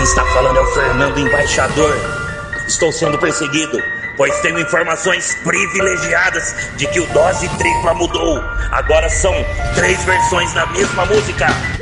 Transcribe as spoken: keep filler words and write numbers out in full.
Quem está falando é o Fernando Embaixador. Estou sendo perseguido, pois tenho informações privilegiadas de que o Dose Tripla mudou. Agora são três versões da mesma música.